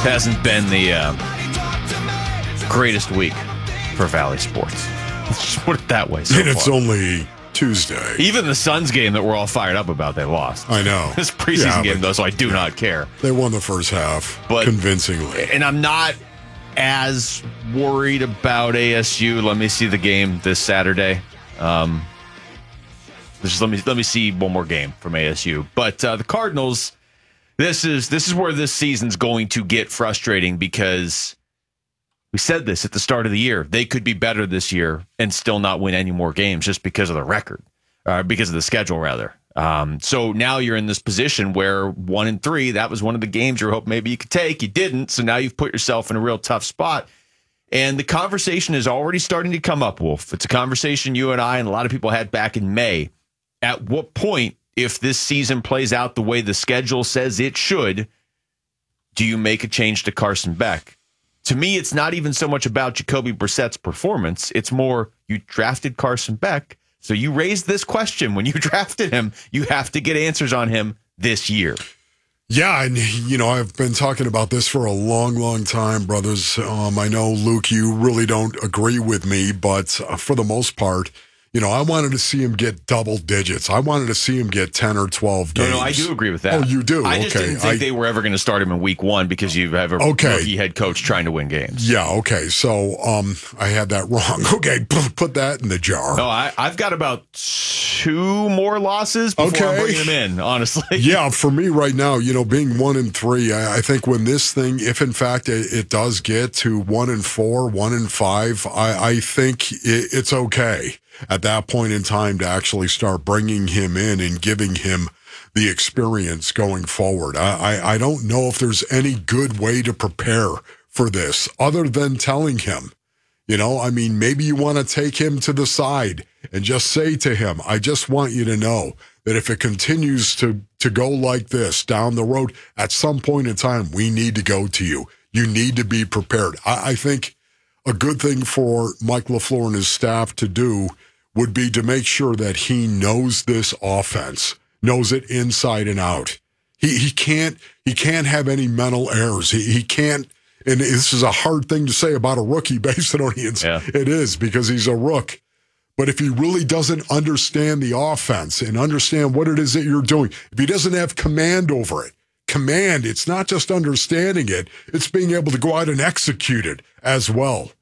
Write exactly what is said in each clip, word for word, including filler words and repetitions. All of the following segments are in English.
hasn't been the uh, greatest week for Valley sports. Let's just put it that way. So and it's far. only Tuesday. Even the Suns game that we're all fired up about, they lost. I know. This preseason yeah, game, but, though, so I do yeah. not care. They won the first half but, convincingly. And I'm not as worried about A S U. Let me see the game this Saturday. Um, just let me let me see one more game from A S U. But uh, the Cardinals, this is this is where this season's going to get frustrating because we said this at the start of the year. They could be better this year and still not win any more games just because of the record, uh, because of the schedule, rather. Um, so now you're in this position where one and three, that was one of the games you were hoping maybe you could take. You didn't. So now you've put yourself in a real tough spot. And the conversation is already starting to come up, Wolf. It's a conversation you and I and a lot of people had back in May. At what point, if this season plays out the way the schedule says it should, do you make a change to Carson Beck? To me, it's not even so much about Jacoby Brissett's performance. It's more you drafted Carson Beck, so you raised this question when you drafted him. You have to get answers on him this year. Yeah, and, you know, I've been talking about this for a long, long time, brothers. Um, I know, Luke, you really don't agree with me, but uh, for the most part, you know, I wanted to see him get double digits. I wanted to see him get ten or twelve games. No, no, I do agree with that. Oh, you do? I okay. just didn't think I, they were ever going to start him in week one because you have a okay. rookie head coach trying to win games. Yeah, okay. So um, I had that wrong. Okay, put that in the jar. No, I, I've got about two more losses before okay. I'm bringing them in, honestly. Yeah, for me right now, you know, being one and three, I, I think when this thing, if in fact it, it does get to one and four, one and five, I, I think it, it's okay at that point in time to actually start bringing him in and giving him the experience going forward. I, I, I don't know if there's any good way to prepare for this other than telling him, you know, I mean, maybe you want to take him to the side and just say to him, I just want you to know that if it continues to, to go like this down the road, at some point in time, we need to go to you. You need to be prepared. I, I think a good thing for Mike LaFleur and his staff to do would be to make sure that he knows this offense, knows it inside and out. He he can't he can't have any mental errors. He he can't, and this is a hard thing to say about a rookie, Macedonians. Yeah. It is, because he's a rook. But if he really doesn't understand the offense and understand what it is that you're doing, if he doesn't have command over it, command, it's not just understanding it, it's being able to go out and execute it as well.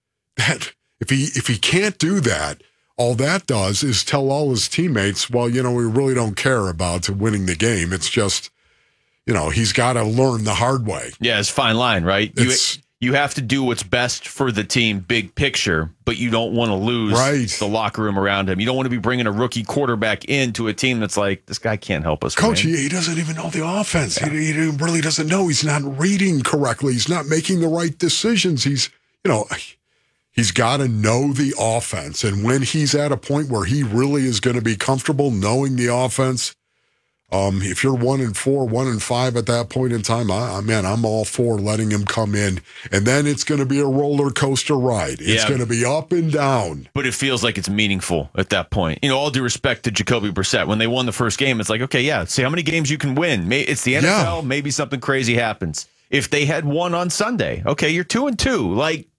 That if he if he can't do that, all that does is tell all his teammates, well, you know, we really don't care about winning the game. It's just, you know, he's got to learn the hard way. Yeah, it's a fine line, right? You, It's, you have to do what's best for the team, big picture, but you don't want to lose Right. the locker room around him. You don't want to be bringing a rookie quarterback into a team that's like, this guy can't help us. Coach, win. he, he doesn't even know the offense. Yeah. He, he really doesn't know. He's not reading correctly. He's not making the right decisions. He's, you know, he's got to know the offense. And when he's at a point where he really is going to be comfortable knowing the offense, um, if you're one and four, one and five at that point in time, I, I man, I'm all for letting him come in. And then it's going to be a roller coaster ride. It's Yeah. going to be up and down. But it feels like it's meaningful at that point. You know, all due respect to Jacoby Brissett. When they won the first game, it's like, okay, yeah, see how many games you can win. May- It's the N F L. Yeah. Maybe something crazy happens. If they had won on Sunday, okay, you're two and two. Like,